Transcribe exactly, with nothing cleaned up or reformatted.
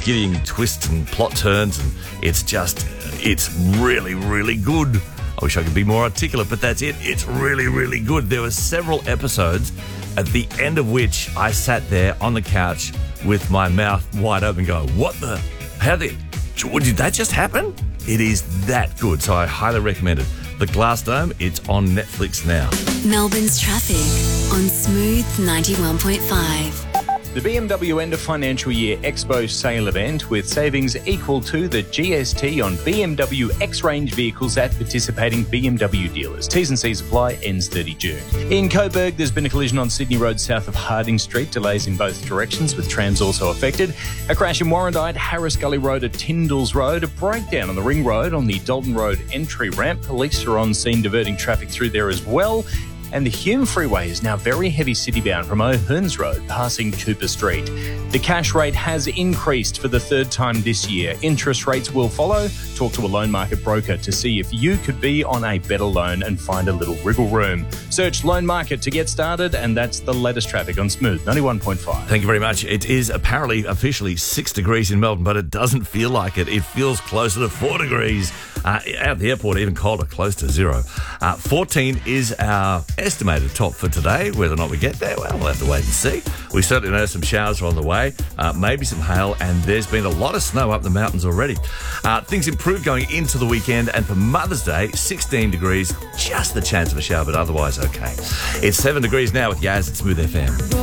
giddying twists and plot turns, and it's just, it's really, really good. I wish I could be more articulate, but that's it. It's really, really good. There were several episodes at the end of which I sat there on the couch with my mouth wide open going, what the, how did, did that just happen? It is that good, so I highly recommend it. The Glass Dome, it's on Netflix now. Melbourne's traffic on Smooth ninety-one point five. The B M W End of Financial Year Expo Sale event with savings equal to the G S T on B M W X-Range vehicles at participating B M W dealers. T's and C's apply, ends thirty June. In Coburg, there's been a collision on Sydney Road south of Harding Street. Delays in both directions with trams also affected. A crash in Warrandyte, Harris Gully Road at Tyndalls Road. A breakdown on the Ring Road on the Dalton Road entry ramp. Police are on scene diverting traffic through there as well. And the Hume Freeway is now very heavy city-bound from O'Hearns Road, passing Cooper Street. The cash rate has increased for the third time this year. Interest rates will follow. Talk to a loan market broker to see if you could be on a better loan and find a little wriggle room. Search Loan Market to get started, and that's the latest traffic on Smooth ninety-one point five. Thank you very much. It is apparently officially six degrees in Melbourne, but it doesn't feel like it. It feels closer to four degrees. Uh, at the airport, even colder, close to zero. Uh, fourteen is our estimated top for today. Whether or not we get there, well, we'll have to wait and see. We certainly know some showers are on the way, uh, maybe some hail, and there's been a lot of snow up the mountains already. Uh, things improve going into the weekend, and for Mother's Day, sixteen degrees, just the chance of a shower, but otherwise okay. It's seven degrees now with Yaz at Smooth F M.